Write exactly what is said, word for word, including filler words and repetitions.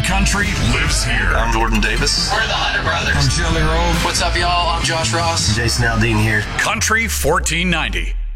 country lives here. I'm Jordan Davis. We're the Hunter Brothers. I'm Jelly Roll. What's up, y'all? I'm Josh Ross. Jason Aldean here. Country fourteen ninety.